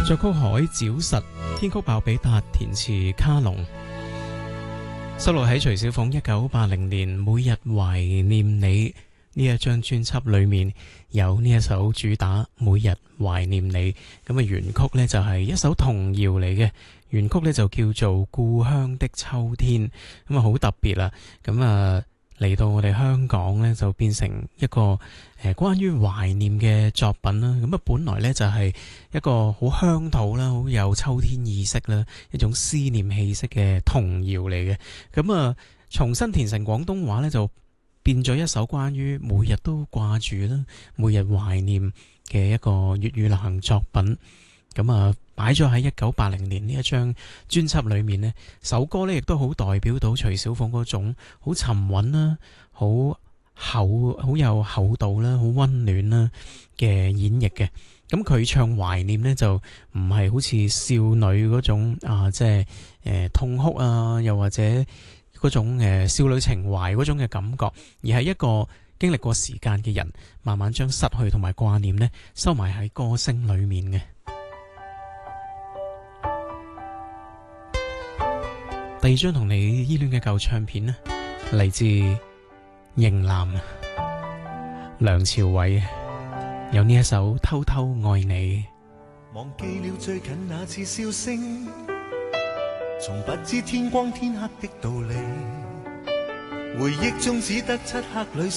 作曲海沼實，編曲鮑比達，填詞卡龍。收錄喺徐小鳳1980年《每日懷念你》呢一張專輯裏面，有呢一首主打《每日懷念你》。咁啊，原曲呢就係一首童謠嚟嘅，原曲呢就叫做《故鄉的秋天》。咁啊，好特別啦。咁啊，嚟到我哋香港呢，就變成一個關於懷念嘅作品啦。咁啊，本來呢就係一個好鄉土啦，好有秋天意識啦，一種思念氣息嘅童謠嚟嘅。咁啊，重新填成廣東話呢，就變咗一首關於每日都掛住啦，每日懷念嘅一個粵語流行作品。咁啊，擺咗喺1980年呢一張專輯裏面呢，首歌呢亦都好代表到徐小鳳嗰種好沉穩啦，好有厚度啦，好溫暖啦嘅演繹嘅。咁佢唱懷念呢，就唔係好似少女嗰種即係痛哭啊，又或者嗰種少女情懷嗰種嘅感覺，而係一個經歷過時間嘅人，慢慢將失去同埋掛念呢收埋喺歌聲裏面嘅。第二張同你依戀嘅舊唱片呢，嚟自型男梁朝偉，有呢一首《偷偷愛你》。 忘記了最近那次笑聲，從不知天光天黑的道理，回憶中只得漆黑裏